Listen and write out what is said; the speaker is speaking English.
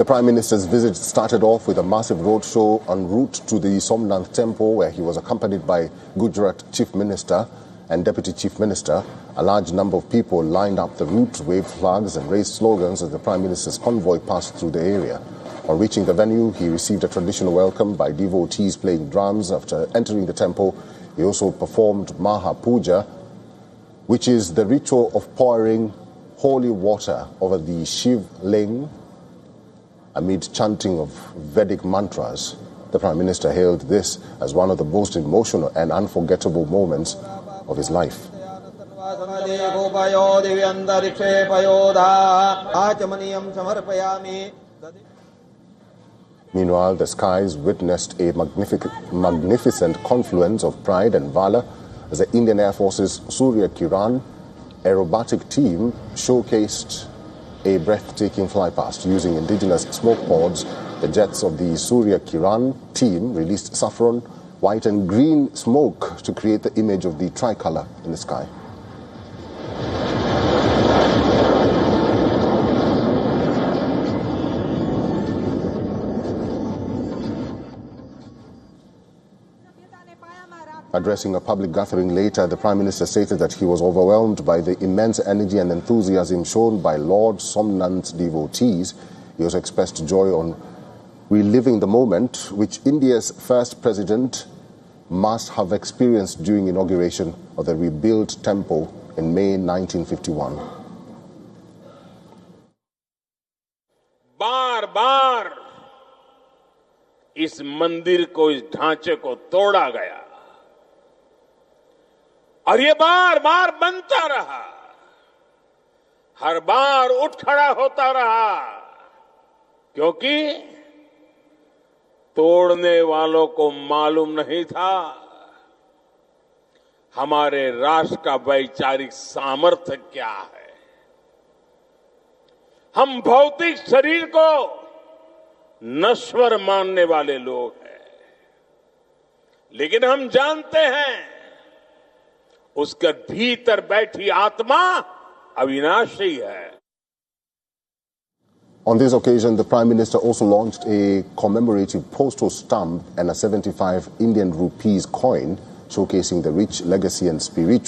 Prime Minister's visit started off with a massive roadshow en route to the Somnath Temple, where he was accompanied by Gujarat Chief Minister and Deputy Chief Minister. A large number of people lined up the route, waved flags and raised slogans as the Prime Minister's convoy passed through the area. On reaching the venue, he received a traditional welcome by devotees playing drums. After entering the temple, he also performed Maha Puja, which is the ritual of pouring holy water over the Shiv Ling amid chanting of Vedic mantras. The Prime Minister hailed this as one of the most emotional and unforgettable moments of his life. Meanwhile, the skies witnessed a magnificent confluence of pride and valor as the Indian Air Force's Surya Kiran aerobatic team showcased a breathtaking flypast. Using indigenous smoke pods, the jets of the Surya Kiran team released saffron, white and green smoke to create the image of the tricolor in the sky. Addressing a public gathering later, the Prime Minister stated that he was overwhelmed by the immense energy and enthusiasm shown by Lord Somnath's devotees. He also expressed joy on reliving the moment which India's first president must have experienced during inauguration of the rebuilt temple in May 1951. बार-बार इस मंदिर को, इस ढांचे को तोड़ा गया और ये बार-बार बनता रहा, हर बार उठ खड़ा होता रहा, क्योंकि तोड़ने वालों को मालूम नहीं था हमारे राष्ट्र का वैचारिक सामर्थ्य क्या है। हम भौतिक शरीर को नश्वर मानने वाले लोग हैं, लेकिन हम जानते हैं उसके भीतर बैठी आत्मा अविनाशी है। On this occasion, the Prime Minister also launched a commemorative postal stamp and a 75 Indian rupees coin, showcasing the rich legacy and spiritual